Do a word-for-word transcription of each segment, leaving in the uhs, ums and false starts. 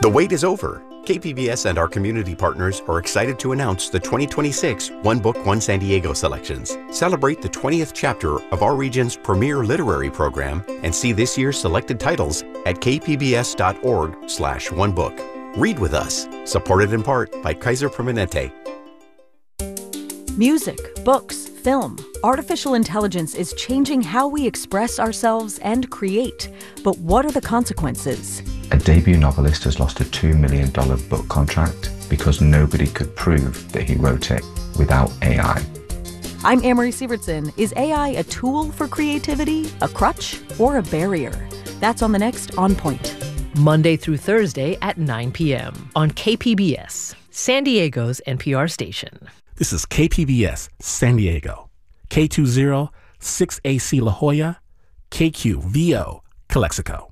The wait is over. K P B S and our community partners are excited to announce the twenty twenty-six One Book, One San Diego selections. Celebrate the twentieth chapter of our region's premier literary program and see this year's selected titles at kpbs.org slash one book. Read with us. Supported in part by Kaiser Permanente. Music, books, film. Artificial intelligence is changing how we express ourselves and create. But what are the consequences? A debut novelist has lost a two million dollars book contract because nobody could prove that he wrote it without A I. I'm Amory Sievertson. Is A I a tool for creativity, a crutch, or a barrier? That's on the next On Point. Monday through Thursday at nine p.m. on K P B S, San Diego's N P R station. This is K P B S San Diego, K two zero six A C La Jolla, K Q V O Calexico.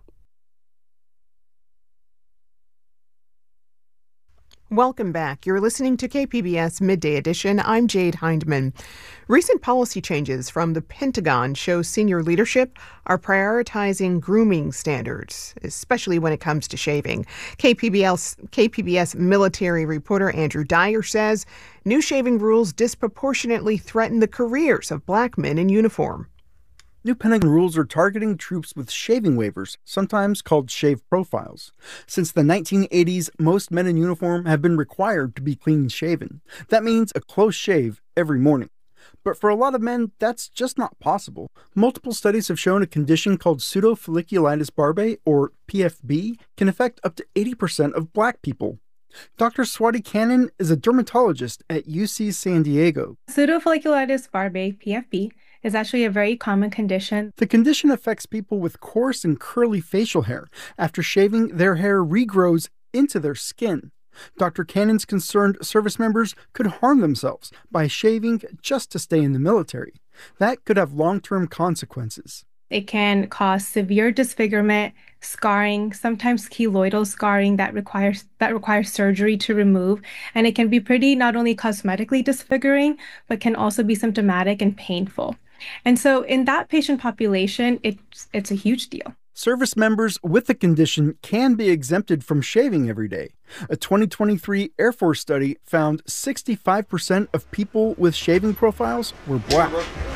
Welcome back. You're listening to K P B S Midday Edition. I'm Jade Hindman. Recent policy changes from the Pentagon show senior leadership are prioritizing grooming standards, especially when it comes to shaving. K P B S, K P B S military reporter Andrew Dyer says new shaving rules disproportionately threaten the careers of black men in uniform. New Pentagon rules are targeting troops with shaving waivers, sometimes called shave profiles. Since the nineteen eighties, most men in uniform have been required to be clean-shaven. That means a close shave every morning. But for a lot of men, that's just not possible. Multiple studies have shown a condition called pseudofolliculitis barbae, or P F B, can affect up to eighty percent of black people. Doctor Swati Kannan is a dermatologist at U C San Diego. Pseudofolliculitis barbae, P F B, is actually a very common condition. The condition affects people with coarse and curly facial hair. After shaving, their hair regrows into their skin. Doctor Cannon's concerned service members could harm themselves by shaving just to stay in the military. That could have long-term consequences. It can cause severe disfigurement, scarring, sometimes keloidal scarring that requires that requires surgery to remove, and it can be pretty not only cosmetically disfiguring, but can also be symptomatic and painful. And so in that patient population, it's it's a huge deal. Service members with the condition can be exempted from shaving every day. A twenty twenty-three Air Force study found sixty-five percent of people with shaving profiles were black.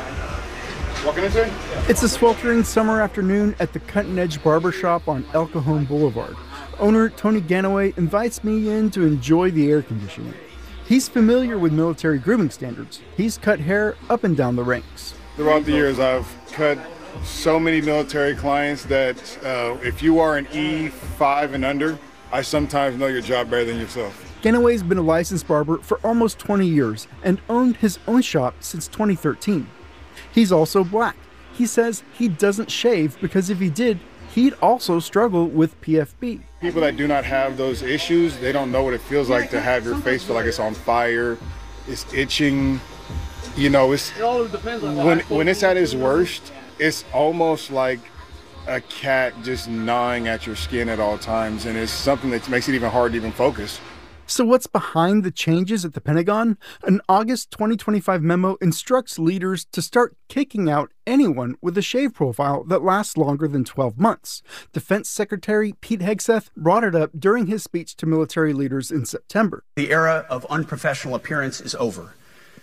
Walking inside? It's a sweltering summer afternoon at the Cutting Edge Barbershop on El Cajon Boulevard. Owner Tony Ganaway invites me in to enjoy the air conditioning. He's familiar with military grooming standards. He's cut hair up and down the ranks. Throughout the years, I've cut so many military clients that uh, if you are an E five and under, I sometimes know your job better than yourself. Ganaway's been a licensed barber for almost twenty years and owned his own shop since twenty thirteen. He's also black. He says he doesn't shave because if he did, he'd also struggle with P F B. People that do not have those issues, they don't know what it feels like to have your face feel like it's on fire, it's itching. You know, it's when when it's at its worst, it's almost like a cat just gnawing at your skin at all times, and it's something that makes it even hard to even focus. So what's behind the changes at the Pentagon? An August twenty twenty-five memo instructs leaders to start kicking out anyone with a shave profile that lasts longer than twelve months. Defense Secretary Pete Hegseth brought it up during his speech to military leaders in September. The era of unprofessional appearance is over.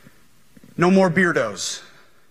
No more beardos.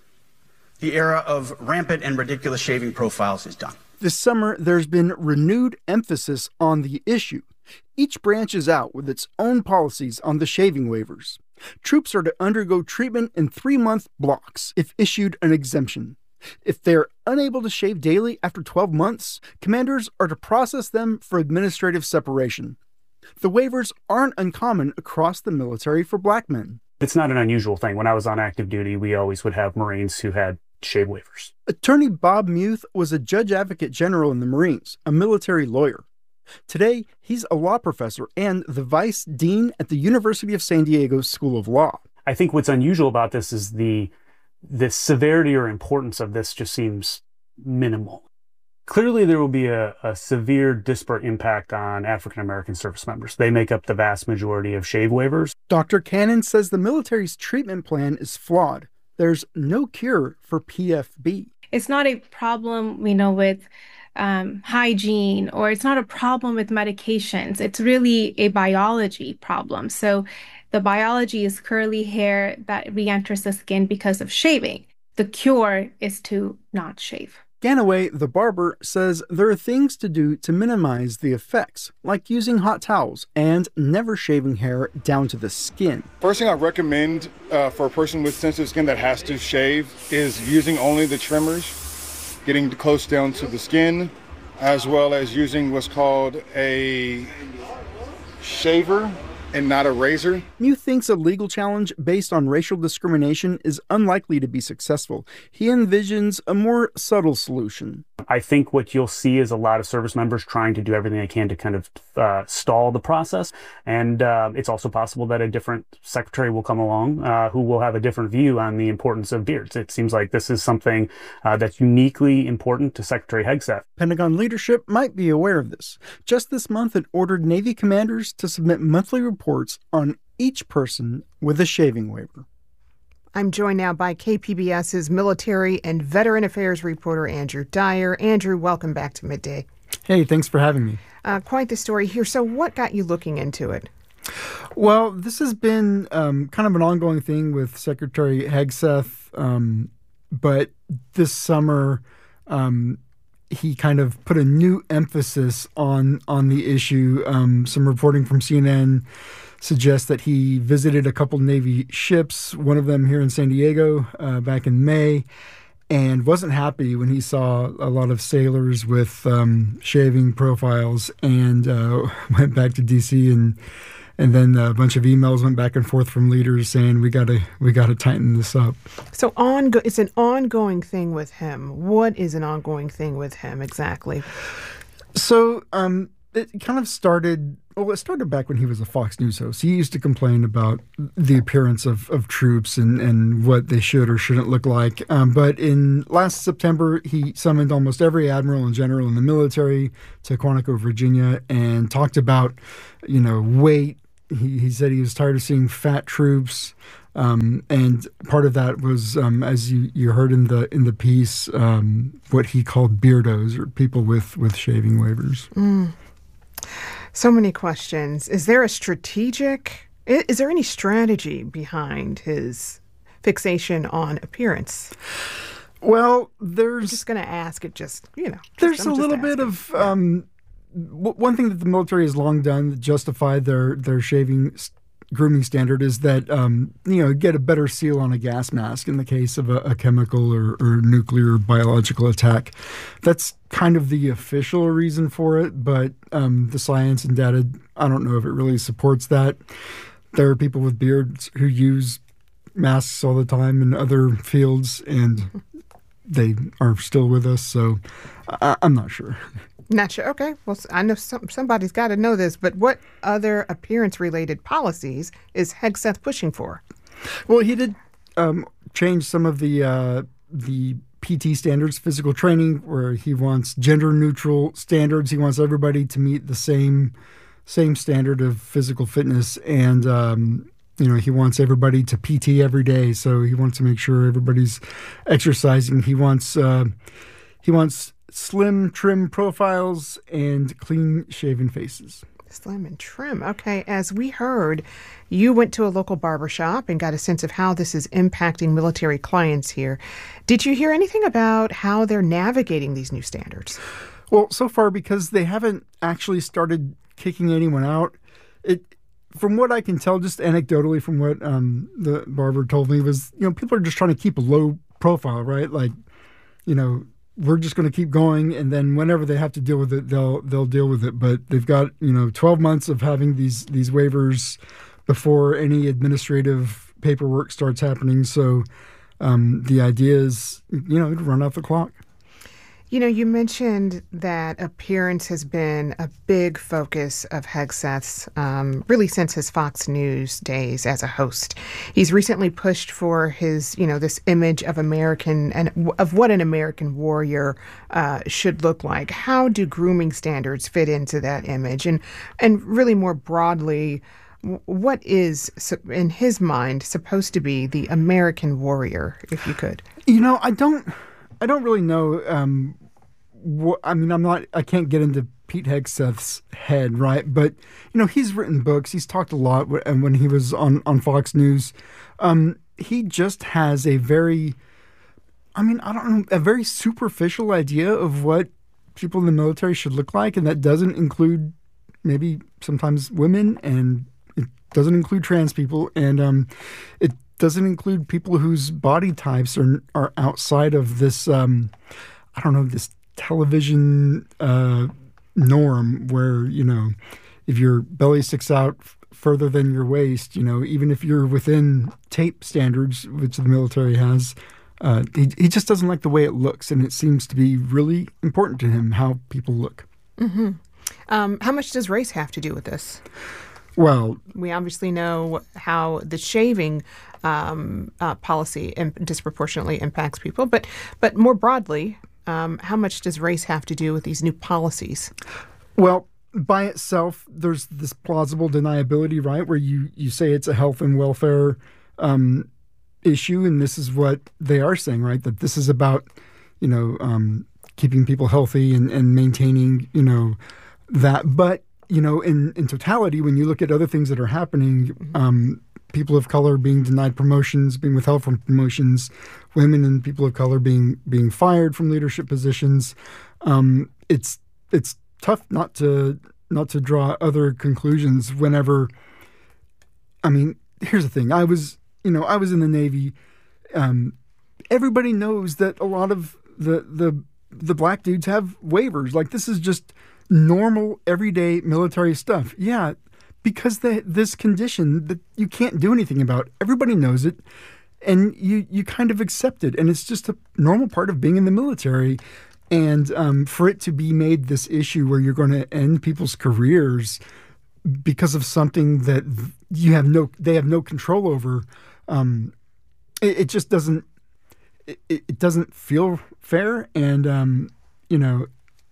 The era of rampant and ridiculous shaving profiles is done. This summer, there's been renewed emphasis on the issue. Each branch is out with its own policies on the shaving waivers. Troops are to undergo treatment in three-month blocks if issued an exemption. If they're unable to shave daily after twelve months, commanders are to process them for administrative separation. The waivers aren't uncommon across the military for black men. It's not an unusual thing. When I was on active duty, we always would have Marines who had shave waivers. Attorney Bob Muth was a judge advocate general in the Marines, a military lawyer. Today, he's a law professor and the vice dean at the University of San Diego School of Law. I think what's unusual about this is the the severity or importance of this just seems minimal. Clearly, there will be a, a severe disparate impact on African-American service members. They make up the vast majority of shave waivers. Doctor Cannon says the military's treatment plan is flawed. There's no cure for P F B. It's not a problem, you know, with um, hygiene, or it's not a problem with medications. It's really a biology problem. So the biology is curly hair that re-enters the skin because of shaving. The cure is to not shave. Ganaway, the barber, says there are things to do to minimize the effects, like using hot towels and never shaving hair down to the skin. First thing I recommend uh, for a person with sensitive skin that has to shave is using only the trimmers, getting close down to the skin, as well as using what's called a shaver and not a razor. Mew thinks a legal challenge based on racial discrimination is unlikely to be successful. He envisions a more subtle solution. I think what you'll see is a lot of service members trying to do everything they can to kind of uh, stall the process. And uh, it's also possible that a different secretary will come along uh, who will have a different view on the importance of beards. It seems like this is something uh, that's uniquely important to Secretary Hegseth. Pentagon leadership might be aware of this. Just this month, it ordered Navy commanders to submit monthly reports on each person with a shaving waiver. I'm joined now by KPBS's military and veteran affairs reporter, Andrew Dyer. Andrew, welcome back to Midday. Hey, thanks for having me. Uh, quite the story here. So what got you looking into it? Well, this has been um, kind of an ongoing thing with Secretary Hegseth, um, but this summer um, he kind of put a new emphasis on, on the issue. Um, some reporting from C N N suggests that he visited a couple Navy ships, one of them here in San Diego uh, back in May, and wasn't happy when he saw a lot of sailors with um, shaving profiles, and uh, went back to D C and and then a bunch of emails went back and forth from leaders saying we gotta we gotta tighten this up. So on it's an ongoing thing with him. What is an ongoing thing with him exactly? So um, it kind of started. Well, it started back when he was a Fox News host. He used to complain about the appearance of, of troops and, and what they should or shouldn't look like. Um, but in last September, he summoned almost every admiral and general in the military to Quantico, Virginia, and talked about, you know, weight. He, he said he was tired of seeing fat troops. Um, and part of that was, um, as you, you heard in the in the piece, um, what he called beardos, or people with, with shaving waivers. Mm. So many questions. Is there a strategic, is there any strategy behind his fixation on appearance? Well, there's... I'm just going to ask it just, you know. Just, there's I'm a little bit of... Um, w- one thing that the military has long done to justify their, their shaving st- grooming standard is that, um, you know, get a better seal on a gas mask in the case of a, a chemical or, or nuclear biological attack. That's kind of the official reason for it, but um, the science and data, I don't know if it really supports that. There are people with beards who use masks all the time in other fields, and they are still with us, so I- I'm not sure. Not sure. Okay. Well, I know some, somebody's got to know this, but what other appearance-related policies is Hegseth pushing for? Well, he did um, change some of the uh, the P T standards, physical training, where he wants gender-neutral standards. He wants everybody to meet the same same standard of physical fitness, and um, you know, he wants everybody to P T every day. So he wants to make sure everybody's exercising. He wants uh, he wants. slim, trim profiles and clean-shaven faces. Slim and trim. Okay, as we heard, you went to a local barbershop and got a sense of how this is impacting military clients here. Did you hear anything about how they're navigating these new standards? Well, so far, because they haven't actually started kicking anyone out, it, from what I can tell, just anecdotally from what um, the barber told me, was, you know, people are just trying to keep a low profile, right? Like, you know, we're just going to keep going, and then whenever they have to deal with it, they'll they'll deal with it. But they've got, you know, twelve months of having these these waivers before any administrative paperwork starts happening. So um, the idea is, you know, to run out the clock. You know, you mentioned that appearance has been a big focus of Hegseth's, um, really since his Fox News days as a host. He's recently pushed for his, you know, this image of American and of what an American warrior uh, should look like. How do grooming standards fit into that image? And, and really more broadly, what is, in his mind, supposed to be the American warrior, if you could? You know, I don't... I don't really know um, wh- I mean, I'm not, I can't get into Pete Hegseth's head, right? But, you know, he's written books. He's talked a lot. And when he was on, on Fox News, um, he just has a very, I mean, I don't know, a very superficial idea of what people in the military should look like. And that doesn't include maybe sometimes women, and it doesn't include trans people. And um, it doesn't include people whose body types are, are outside of this, um, I don't know, this television uh, norm where, you know, if your belly sticks out f- further than your waist, you know, even if you're within tape standards, which the military has, uh, he, he just doesn't like the way it looks. And it seems to be really important to him how people look. Mm-hmm. Um, how much does race have to do with this? Well, we obviously know how the shaving um, uh, policy imp- disproportionately impacts people, but but more broadly, um, how much does race have to do with these new policies? Well, by itself, there's this plausible deniability, right, where you, you say it's a health and welfare um, issue, and this is what they are saying, right, that this is about, you know, um, keeping people healthy and, and maintaining, you know, that. But, you know, in, in totality, when you look at other things that are happening, um, people of color being denied promotions, being withheld from promotions, women and people of color being being fired from leadership positions, um, it's it's tough not to not to draw other conclusions whenever. I mean, here's the thing. I was, you know, I was in the Navy. Um, everybody knows that a lot of the the the black dudes have waivers. Like, this is just normal, everyday military stuff. Yeah, because the, this condition that you can't do anything about. Everybody knows it, and you you kind of accept it, and it's just a normal part of being in the military. And um, for it to be made this issue where you're going to end people's careers because of something that you have no, they have no control over, um, it, it just doesn't, it, it doesn't feel fair. And um, you know,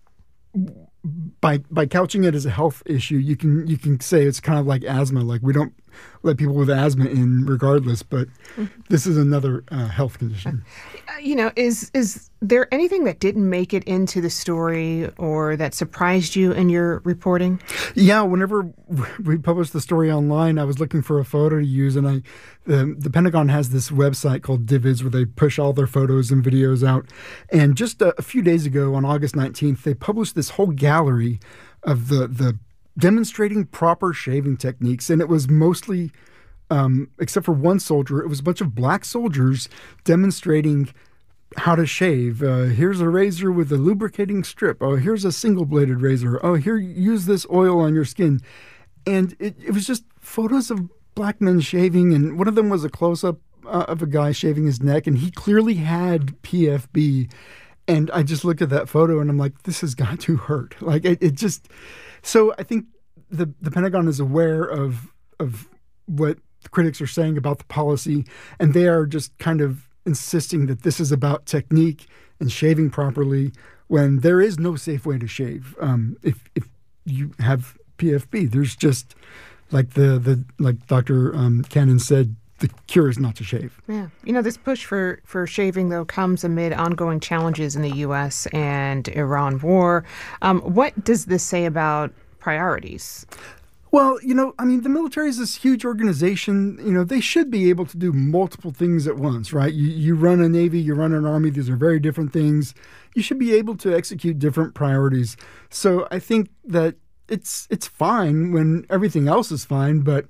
by by couching it as a health issue, you can you can say it's kind of like asthma. Like, we don't let people with asthma in regardless, but mm-hmm. this is another uh, health condition. Uh, you know, is is there anything that didn't make it into the story or that surprised you in your reporting? Yeah, whenever we published the story online, I was looking for a photo to use, and I the, the Pentagon has this website called Divids where they push all their photos and videos out. And just a, a few days ago, on August nineteenth, they published this whole gallery of the the demonstrating proper shaving techniques, and it was mostly, um, except for one soldier, it was a bunch of black soldiers demonstrating how to shave. Uh, here's a razor with a lubricating strip. Oh, here's a single-bladed razor. Oh, here, use this oil on your skin. And it, it was just photos of black men shaving, and one of them was a close-up uh, of a guy shaving his neck, and he clearly had P F B. And I just looked at that photo, and I'm like, this has got to hurt. Like, it, it just... So I think the the Pentagon is aware of of what the critics are saying about the policy, and they are just kind of insisting that this is about technique and shaving properly when there is no safe way to shave. Um, if if you have P F B, there's just like the the like Doctor Um, Cannon said, the cure is not to shave. Yeah. You know, this push for, for shaving, though, comes amid ongoing challenges in the U S and Iran war. Um, what does this say about priorities? Well, you know, I mean, the military is this huge organization. You know, they should be able to do multiple things at once, right? You, you run a Navy, you run an Army. These are very different things. You should be able to execute different priorities. So I think that it's it's fine when everything else is fine, but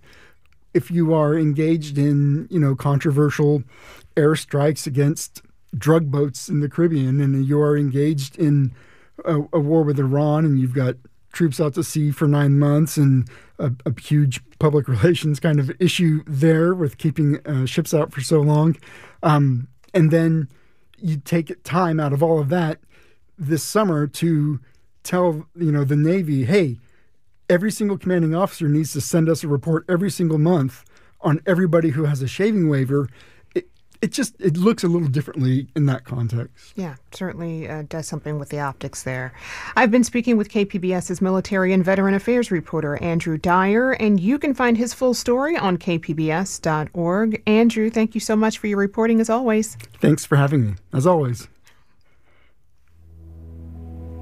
if you are engaged in, you know, controversial airstrikes against drug boats in the Caribbean, and you are engaged in a, a war with Iran, and you've got troops out to sea for nine months and a, a huge public relations kind of issue there with keeping uh, ships out for so long. Um, and then you take time out of all of that this summer to tell, you know, the Navy, hey, every single commanding officer needs to send us a report every single month on everybody who has a shaving waiver. It, it just, it looks a little differently in that context. Yeah, certainly uh, does something with the optics there. I've been speaking with KPBS's military and veteran affairs reporter, Andrew Dyer, and you can find his full story on k p b s dot org. Andrew, thank you so much for your reporting as always. Thanks for having me, as always.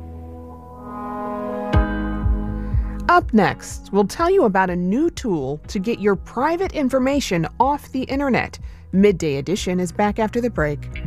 Up next, we'll tell you about a new tool to get your private information off the internet. Midday Edition is back after the break.